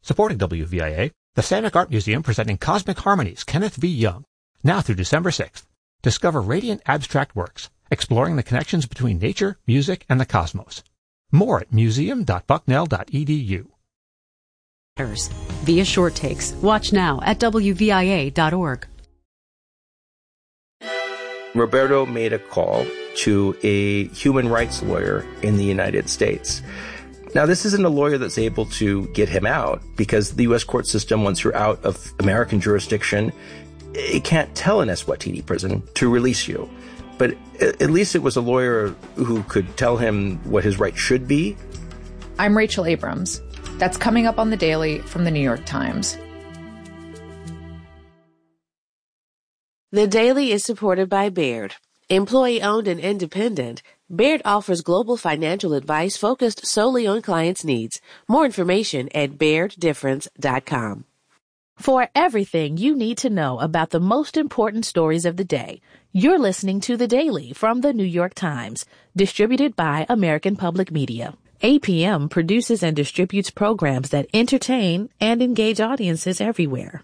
Supporting WVIA, the Samick Art Museum presenting Cosmic Harmonies, Kenneth V. Young, now through December 6th. Discover radiant abstract works, exploring the connections between nature, music, and the cosmos. More at museum.bucknell.edu. Via Short Takes. Watch now at WVIA.org. Roberto made a call to a human rights lawyer in the United States. Now, this isn't a lawyer that's able to get him out because the U.S. court system, once you're out of American jurisdiction, it can't tell an Eswatini prison to release you. But at least it was a lawyer who could tell him what his rights should be. I'm Rachel Abrams. That's coming up on The Daily from The New York Times. The Daily is supported by Baird. Employee-owned and independent, Baird offers global financial advice focused solely on clients' needs. More information at BairdDifference.com. For everything you need to know about the most important stories of the day, you're listening to The Daily from The New York Times, distributed by American Public Media. APM produces and distributes programs that entertain and engage audiences everywhere.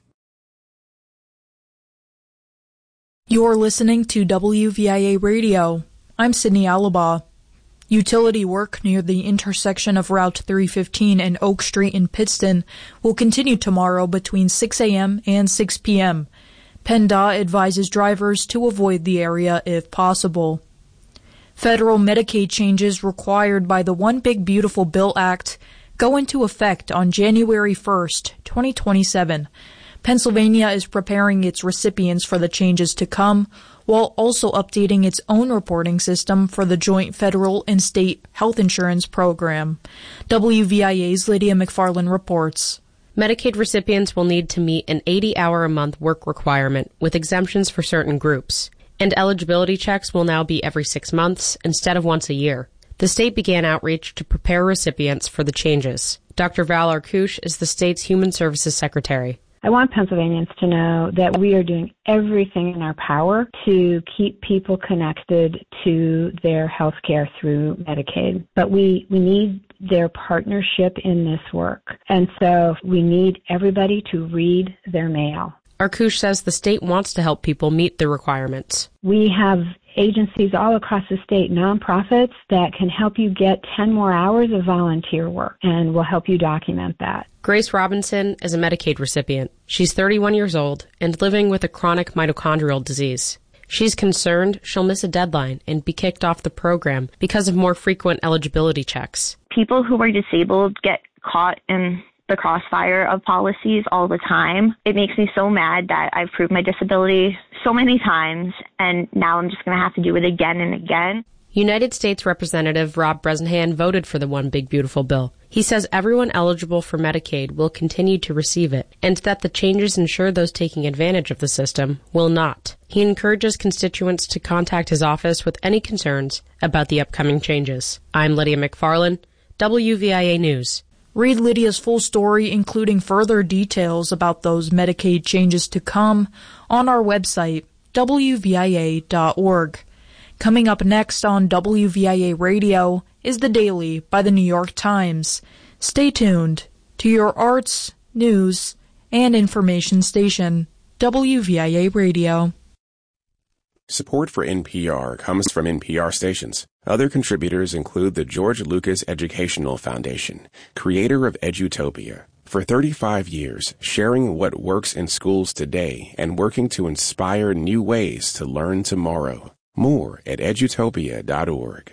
You're listening to WVIA Radio. I'm Sydney Alaba. Utility work near the intersection of Route 315 and Oak Street in Pittston will continue tomorrow between 6 a.m. and 6 p.m. PennDOT advises drivers to avoid the area if possible. Federal Medicaid changes required by the One Big Beautiful Bill Act go into effect on January 1st, 2027. Pennsylvania is preparing its recipients for the changes to come, while also updating its own reporting system for the joint federal and state health insurance program. WVIA's Lydia McFarland reports. Medicaid recipients will need to meet an 80-hour-a-month work requirement with exemptions for certain groups, and eligibility checks will now be every 6 months instead of once a year. The state began outreach to prepare recipients for the changes. Dr. Val Arkush is the state's Human Services Secretary. I want Pennsylvanians to know that we are doing everything in our power to keep people connected to their health care through Medicaid. But we need their partnership in this work. And so we need everybody to read their mail. Arkush says the state wants to help people meet the requirements. We have agencies all across the state, nonprofits, that can help you get 10 more hours of volunteer work, and will help you document that. Grace Robinson is a Medicaid recipient. She's 31 years old and living with a chronic mitochondrial disease. She's concerned she'll miss a deadline and be kicked off the program because of more frequent eligibility checks. People who are disabled get caught in the crossfire of policies all the time. It makes me so mad that I've proved my disability so many times, and now I'm just going to have to do it again and again. United States Representative Rob Bresnahan voted for the One Big Beautiful Bill. He says everyone eligible for Medicaid will continue to receive it, and that the changes ensure those taking advantage of the system will not. He encourages constituents to contact his office with any concerns about the upcoming changes. I'm Lydia McFarland, WVIA News. Read Lydia's full story, including further details about those Medicaid changes to come, on our website, WVIA.org. Coming up next on WVIA Radio is The Daily by The New York Times. Stay tuned to your arts, news, and information station, WVIA Radio. Support for NPR comes from NPR stations. Other contributors include the George Lucas Educational Foundation, creator of Edutopia. For 35 years, sharing what works in schools today and working to inspire new ways to learn tomorrow. More at edutopia.org.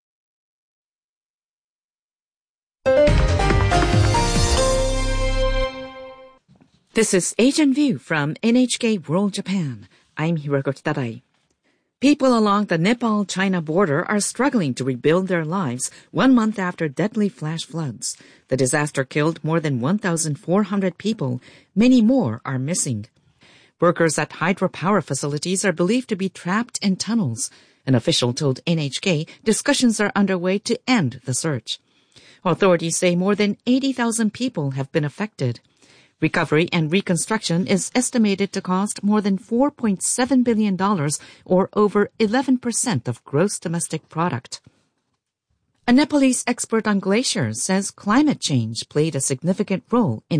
This is Asian View from NHK World Japan. I'm Hiroko Tadarai. People along the Nepal-China border are struggling to rebuild their lives 1 month after deadly flash floods. The disaster killed more than 1,400 people. Many more are missing. Workers at hydropower facilities are believed to be trapped in tunnels. An official told NHK discussions are underway to end the search. Authorities say more than 80,000 people have been affected. Recovery and reconstruction is estimated to cost more than $4.7 billion, or over 11% of gross domestic product. A Nepalese expert on glaciers says climate change played a significant role in